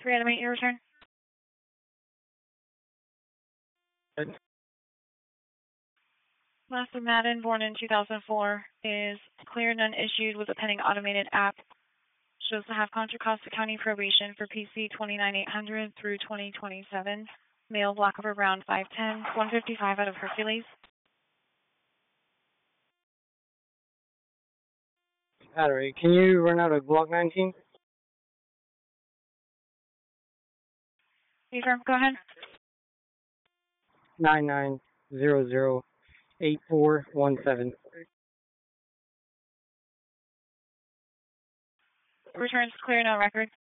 reanimate your return. Master Madden, born in 2004, is clear, none issued with a pending automated app. Shows to have Contra Costa County probation for PC 29800 through 2027. Male, black over brown, 5'10", 155 out of Hercules. Battery, can you run out of Block 19? Affirm, go ahead. 99008417. Returns clear, no record.